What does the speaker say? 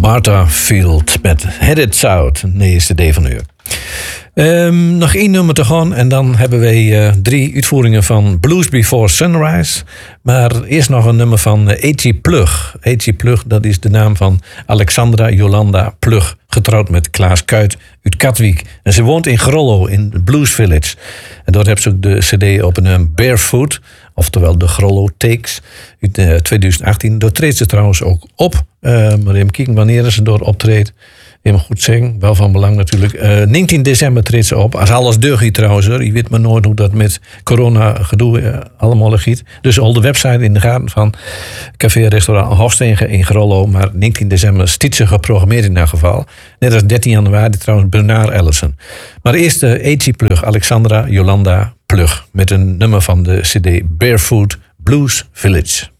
Martha Field met Headed South, een eerste D van uur. Nog 1 nummer te gaan en dan hebben wij 3 uitvoeringen van Blues Before Sunrise. Maar eerst nog een nummer van A.G. Plug. A.G. Plug, dat is de naam van Alexandra Jolanda Plug. Getrouwd met Klaas Kuit uit Katwijk. En ze woont in Grollo, in de Blues Village. En daar heeft ze ook de cd op een Barefoot. Oftewel de Grollo Takes uit 2018. Daar treedt ze trouwens ook op. Maar even kijken wanneer ze door optreedt. Even goed zeggen, wel van belang natuurlijk. 19 december treedt ze op. Als alles deugd trouwens. Je weet maar nooit hoe dat met corona gedoe allemaal giet. Dus al de website in de gaten van Café Restaurant Hofstegen in Grollo. Maar 19 december stiet ze geprogrammeerd in dat geval. Net als 13 januari trouwens Bernard Ellison. Maar eerst de A.G. Plug, Alexandra Jolanda Plug. Met een nummer van de cd Barefoot Blues Village.